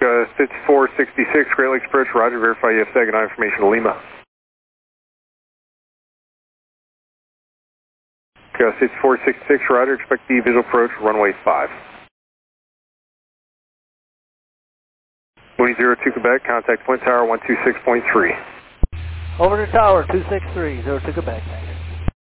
5466, Great Lakes Approach, roger, verify you have Saginaw information to Lima. 5466, roger, expect the visual approach, runway 5. Mooney 02 Quebec, contact Point Tower 126.3. Over to Tower 263, 02 Quebec.